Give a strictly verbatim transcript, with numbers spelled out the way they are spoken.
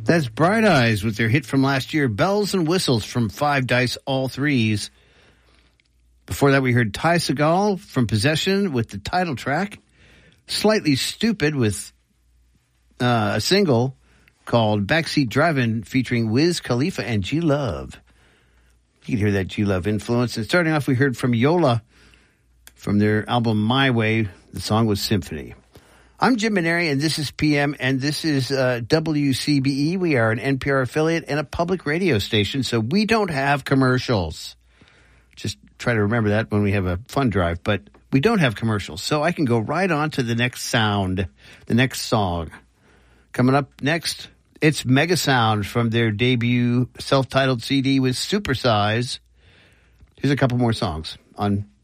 That's Bright Eyes with their hit from last year, Bells and Whistles from Five Dice All Threes. Before that, we heard Ty Segall from Possession with the title track, Slightly Stupid with uh, a single called Backseat Drivin' featuring Wiz Khalifa and G-Love. You can hear that G-Love influence. And starting off, we heard from Yola from their album My Way. The song was Symphony. I'm Jim Maneri, and this is P M, and this is uh, W C B E. We are an N P R affiliate and a public radio station, so we don't have commercials. Just try to remember that when we have a fun drive, but we don't have commercials, so I can go right on to the next sound, the next song. Coming up next, it's Mega Sound from their debut self-titled C D with Supersize. Here's a couple more songs on